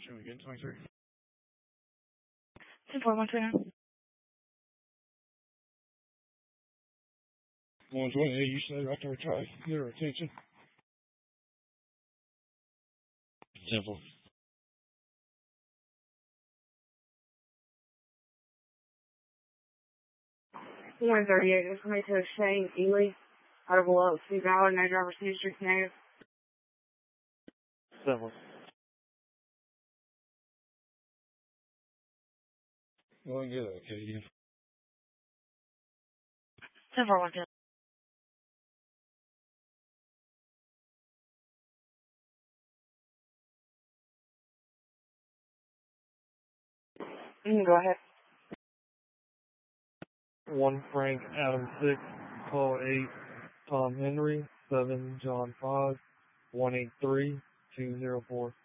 Show me again, 23. 10-4-129. 120, hey, you stay right there, try to get her attention. 10-4. 138, information to Shane Ely, out of Below, Sioux Valley, no driver, Cedar Street, negative. 7-4. Go and get it, okay, yeah. 10-4-110. You can go ahead. 1 Frank Adam 6, call 8 Tom Henry, 7 John 5, 183 204.